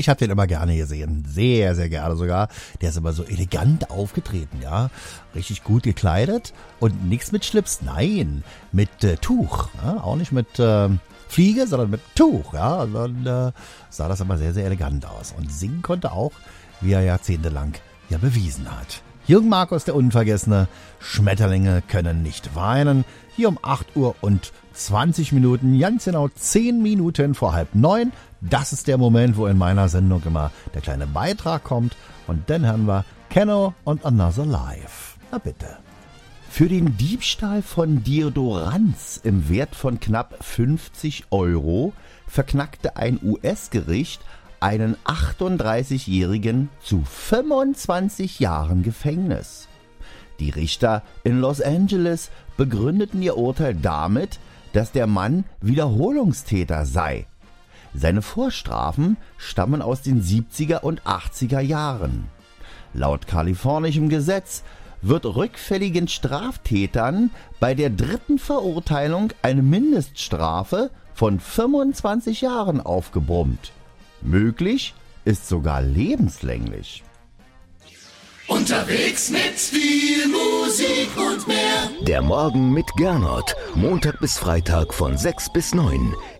Ich habe den immer gerne gesehen, sehr, sehr gerne sogar. Der ist immer so elegant aufgetreten, ja, richtig gut gekleidet und nichts mit Schlips, nein, mit Tuch, ja? Auch nicht mit Fliege, sondern mit Tuch, ja, und dann sah das immer sehr, sehr elegant aus und singen konnte auch, wie er jahrzehntelang ja bewiesen hat. Jürgen Markus, der Unvergessene, Schmetterlinge können nicht weinen, hier um 8 Uhr und 20 Minuten, ganz genau 10 Minuten vor 8:30. Das ist der Moment, wo in meiner Sendung immer der kleine Beitrag kommt. Und dann hören wir Kenno und Another Life. Na bitte. Für den Diebstahl von Deodorants im Wert von knapp 50 € verknackte ein US-Gericht einen 38-Jährigen zu 25 Jahren Gefängnis. Die Richter in Los Angeles begründeten ihr Urteil damit, dass der Mann Wiederholungstäter sei. Seine Vorstrafen stammen aus den 70er und 80er Jahren. Laut kalifornischem Gesetz wird rückfälligen Straftätern bei der dritten Verurteilung eine Mindeststrafe von 25 Jahren aufgebrummt. Möglich ist sogar lebenslänglich. Unterwegs mit viel Musik und mehr. Der Morgen mit Gernot. Montag bis Freitag von 6 bis 9.